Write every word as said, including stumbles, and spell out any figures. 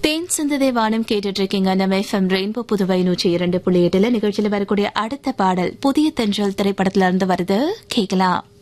தேன் சிந்ததை வானம் கேட்டுட்டு இருக்கீங்க. நம்ம எஃப்எம் ரெயின்போ புதுவை நூற்றி இரண்டு புள்ளி எட்டுல நிகழ்ச்சியில வரக்கூடிய அடுத்த பாடல் புதிய தென்றல் திரைப்படத்துல இருந்து வருது, கேட்கலாம்.